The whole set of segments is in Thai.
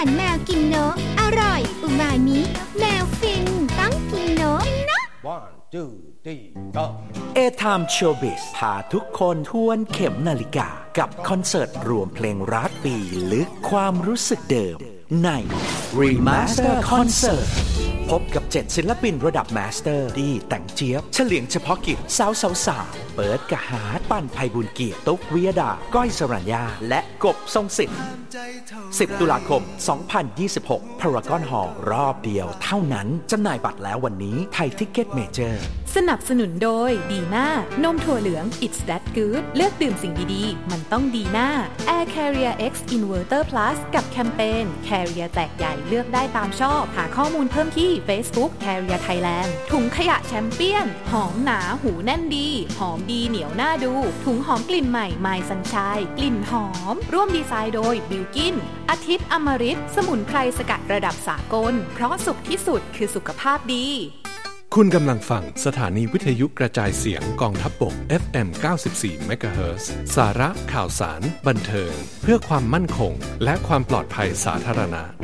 ารแมวกินเนอะอร่อยอุมามิแมวฟินต้องกินเนอะนะ One, two, three, go A-Time Showbiz พาทุกคนทวนเข็มนาฬิกากับคอนเสิร์ตรวมเพลงรักปีลึกความรู้สึกเดิมใน Remaster Concert พบกับ7ศิลปินระดับมาสเตอร์ดีแต่งเจี๊ยบเฉลียงเฉพาะกิจสาวเปิดกะหาปั่นไพบุญเกียรติตุ๊กวิยดาก้อยสรัญญาและกบทรงสิทธิ์10 ตุลาคม 2026 Paragon Hall รอบเดียวเท่านั้นจำหน่ายบัตรแล้ววันนี้ไทยทิกเก็ตเมเจอร์สนับสนุนโดยดีน่านมถั่วเหลือง It's That Good เลือกดื่มสิ่งดีๆมันต้องดีน่า Air Carrier X Inverter Plus กับแคมเปญ Carrier แจกใหญ่เลือกได้ตามชอบหาข้อมูลเพิ่มที่ Facebook Carrier Thailand ถุงขยะแชมเปี้ยนหอมหนาหูแน่นดีหอมดีเหนียวน่าดูถุงหอมกลิ่นใหม่ My Sunshine กลิ่นหอมร่วมดีไซน์โดยบิลกินอาทิตย์อมฤตสมุนไพรสกัดระดับสากลเพราะสุขที่สุดคือสุขภาพดีคุณกำลังฟังสถานีวิทยุกระจายเสียงกองทัพบก FM 94 MHz สาระข่าวสารบันเทิงเพื่อความมั่นคงและความปลอดภัยสาธารณะ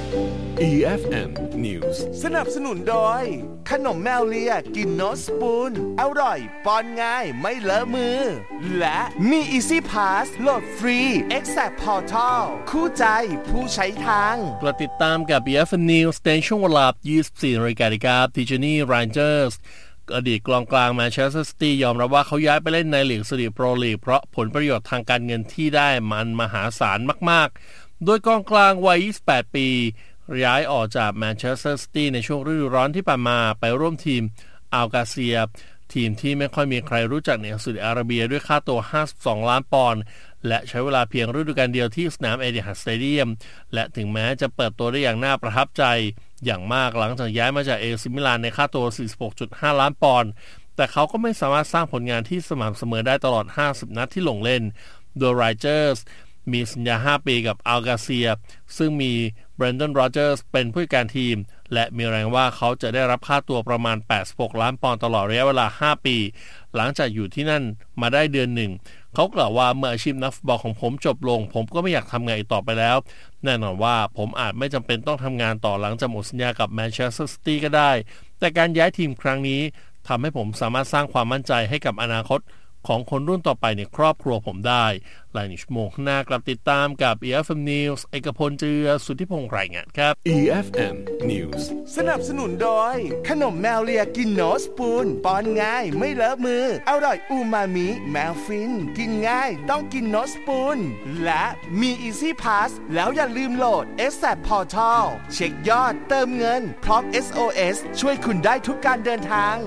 EFM News สนับสนุนโดยขนมแมวเลียกินโนสปูนอร่อยป้อนง่ายไม่เลอะมือและมี Easy Pass โหลดฟรี Exact Portal คู่ใจผู้ใช้ทางกดติดตามกับ EFM News ในช่วงเวลา 24 นาฬิกาครับที่เจนี่ไรเจอร์สอดีตกองกลางแมนเชสเตอร์ซิตี้ยอมรับว่าเขาย้ายไปเล่นในลีกสตีโปรลีกเพราะผลประโยชน์ทางการเงินที่ได้มันมหาศาลมากๆโดยกองกลางวัย 28 ปีย้ายออกจากแมนเชสเตอร์ซิตี้ในช่วงฤดูร้อนที่ผ่านมาไปร่วมทีมอัลกาเซียทีมที่ไม่ค่อยมีใครรู้จักในซาอุดิอาระเบียด้วยค่าตัว52 ล้านปอนด์และใช้เวลาเพียงฤดูกาลเดียวที่สนามเอติฮัดสเตเดียมและถึงแม้จะเปิดตัวได้อย่างน่าประทับใจอย่างมากหลังจากย้ายมาจากเอซิมิลานในค่าตัว 46.5 ล้านปอนด์แต่เขาก็ไม่สามารถสร้างผลงานที่สม่ำเสมอได้ตลอด50 นัดที่ลงเล่นโดยไรเจอร์สมีสัญญา5 ปีกับอัลกาเซียซึ่งมีเบรนดอน โรเจอร์สเป็นผู้จัดการทีมและมีรายงานว่าเขาจะได้รับค่าตัวประมาณ86 ล้านปอนด์ตลอดระยะเวลา5 ปีหลังจากอยู่ที่นั่นมาได้เดือนหนึ่งเขากล่าวว่าเมื่ออาชีพนักฟุตบอลของผมจบลงผมก็ไม่อยากทำงานอีกต่อไปแล้วแน่นอนว่าผมอาจไม่จำเป็นต้องทำงานต่อหลังจากหมดสัญญากับแมนเชสเตอร์ซิตี้ก็ได้แต่การย้ายทีมครั้งนี้ทำให้ผมสามารถสร้างความมั่นใจให้กับอนาคตของคนรุ่นต่อไปในครอบครัวผมได้หลายชั่วโมงหน้ากลับติดตามกับ EFM News เอกพลเจือสุทธิพงษ์รายงานครับ EFM News สนับสนุนโดยขนมแมวเลียกินโนสปูนป้อนง่ายไม่เลอะมืออร่อยอูมามิแมวฟินกินง่ายต้องกินโนสปูนและมี Easy Pass แล้วอย่าลืมโหลด Exact Portal เช็คยอดเติมเงินพร้อม SOS ช่วยคุณได้ทุกการเดินทาง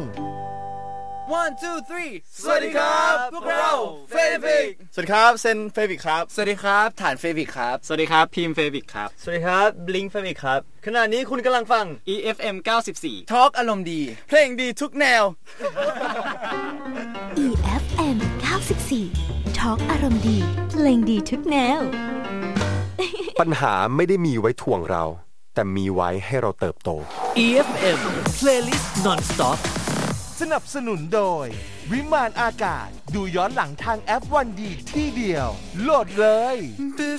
One, two, three สวัสดีครับพวกเราเฟวิกสวัสดีครับเซนเฟวิกครับสวัสดีครับฐานเฟวิกครับสวัสดีครับพิมเฟวิกครับสวัสดีครับบลิงเฟวิกครับขณะนี้คุณกำลังฟัง EFM 94 ทอล์กอารมณ์ดีเพลงดีทุกแนว EFM 94 Talk อารมณ์ดีเพลงดีทุกแนวปัญหาไม่ได้มีไว้ถ่วงเราแต่มีไว้ให้เราเติบโต EFM Playlist Non-Stop สนับสนุนโดยวิมานอากาศดูย้อนหลังทางแอปวันดีที่เดียวโหลดเลย